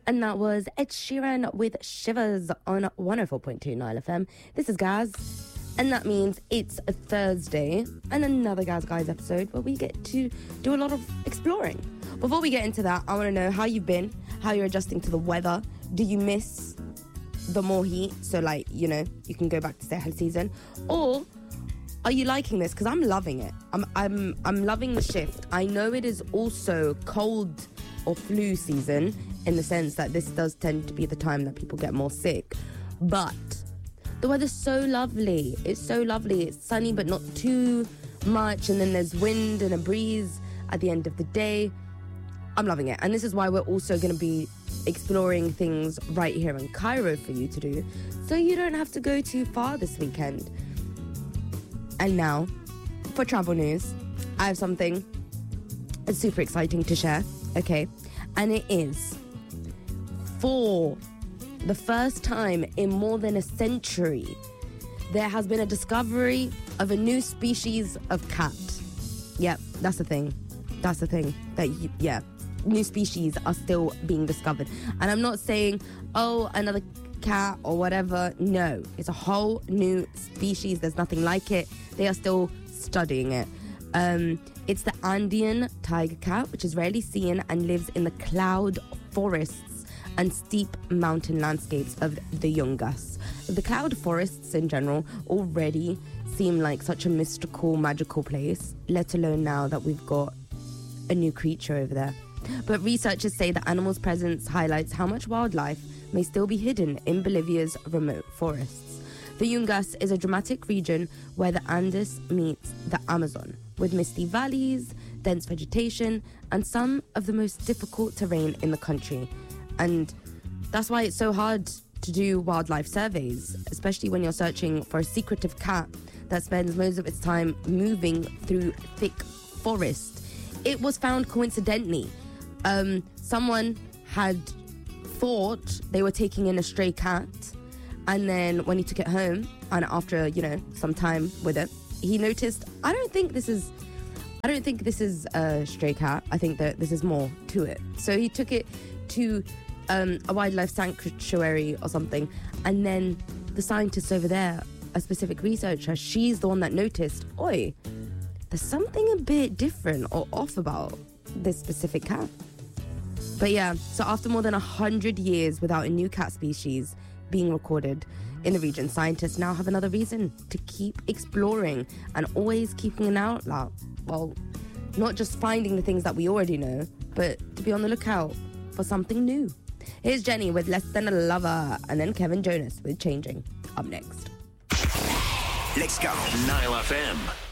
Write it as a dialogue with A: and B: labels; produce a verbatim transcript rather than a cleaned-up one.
A: And that was Ed Sheeran with Shivers on one oh four point two Nile F M. This is Gaz, and that means it's a Thursday and another Gaz Guys episode where we get to do a lot of exploring. Before we get into that, I want to know how you've been, how you're adjusting to the weather. Do you miss the more heat, so like, you know, you can go back to Sahel season? Or are you liking this? Because I'm loving it. I'm, I'm, I'm loving the shift. I know it is also cold or flu season, in the sense that this does tend to be the time that people get more sick. But the weather's so lovely. It's so lovely. It's sunny, but not too much. And then there's wind and a breeze at the end of the day. I'm loving it. And this is why we're also going to be exploring things right here in Cairo for you to do, so you don't have to go too far this weekend. And now, for travel news, I have something super exciting to share, okay? And it is, for the first time in more than a century, there has been a discovery of a new species of cat. Yep, that's the thing. That's the thing. That you, yeah, new species are still being discovered. And I'm not saying, oh, another cat or whatever. No, it's a whole new species. There's nothing like it. They are still studying it. Um, it's the Andean tiger cat, which is rarely seen and lives in the cloud forests and steep mountain landscapes of the Yungas. The cloud forests in general already seem like such a mystical, magical place, let alone now that we've got a new creature over there. But researchers say the animal's presence highlights how much wildlife may still be hidden in Bolivia's remote forests. The Yungas is a dramatic region where the Andes meets the Amazon, with misty valleys, dense vegetation, and some of the most difficult terrain in the country. And that's why it's so hard to do wildlife surveys, especially when you're searching for a secretive cat that spends most of its time moving through thick forest. It was found coincidentally. Um, someone had thought they were taking in a stray cat, and then when he took it home, and after, you know, some time with it, he noticed, I don't think this is, I don't think this is a stray cat. I think that this is more to it. So he took it to um, a wildlife sanctuary or something, and then the scientists over there, a specific researcher, she's the one that noticed, oi, there's something a bit different or off about this specific cat. But yeah, so after more than one hundred years without a new cat species being recorded in the region, scientists now have another reason to keep exploring and always keeping an outlet. Well, not just finding the things that we already know, but to be on the lookout for something new. Here's Jenny with Less Than a Lover, and then Kevin Jonas with Changing, up next.
B: Let's go. Nile F M.